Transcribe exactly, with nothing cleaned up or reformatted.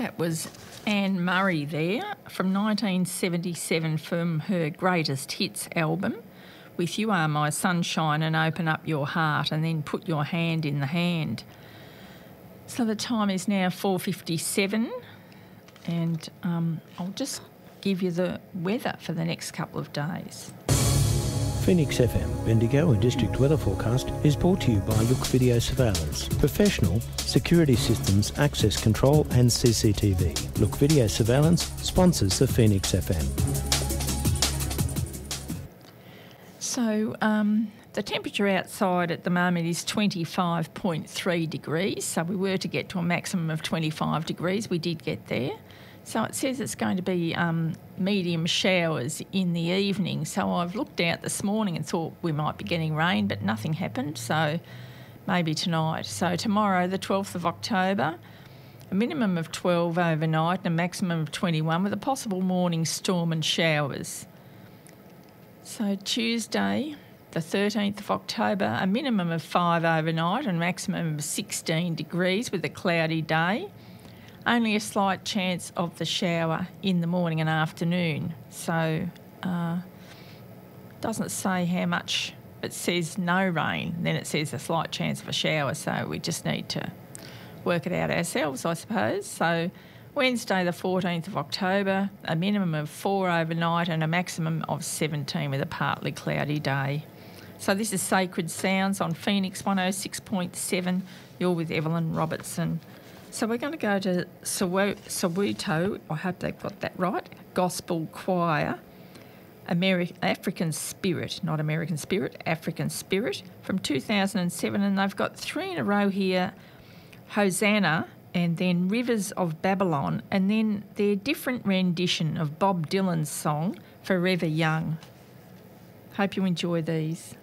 That was Anne Murray there from nineteen seventy-seven from her Greatest Hits album, with You Are My Sunshine and Open Up Your Heart and then Put Your Hand in the Hand. So the time is now four fifty-seven and um, I'll just give you the weather for the next couple of days. Phoenix F M Bendigo and District Weather Forecast is brought to you by Look Video Surveillance. Professional security systems, access control and C C T V. Look Video Surveillance sponsors the Phoenix F M. So um, the temperature outside at the moment is twenty-five point three degrees. So we were to get to a maximum of twenty-five degrees. We did get there. So it says it's going to be um, medium showers in the evening. So I've looked out this morning and thought we might be getting rain, but nothing happened. So maybe tonight. So tomorrow, the twelfth of October, a minimum of twelve overnight and a maximum of twenty-one with a possible morning storm and showers. So Tuesday, the thirteenth of October, a minimum of five overnight and a maximum of sixteen degrees with a cloudy day. Only a slight chance of the shower in the morning and afternoon. So uh, doesn't say how much. It says no rain, then it says a slight chance of a shower. So we just need to work it out ourselves, I suppose. So Wednesday the fourteenth of October, a minimum of four overnight and a maximum of seventeen with a partly cloudy day. So this is Sacred Sounds on Phoenix one oh six point seven. You're with Evelyn Robertson. So we're going to go to Soweto, I hope they've got that right, Gospel Choir, Ameri- African Spirit, not American Spirit, African Spirit, from two thousand seven, and they've got three in a row here, Hosanna, and then Rivers of Babylon, and then their different rendition of Bob Dylan's song, Forever Young. Hope you enjoy these.